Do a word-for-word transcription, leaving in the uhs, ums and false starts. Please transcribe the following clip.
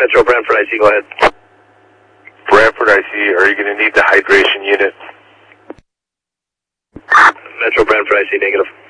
Metro Brantford I C, go ahead. Brantford I C, are you going to need the hydration unit? Metro Brantford I C, negative.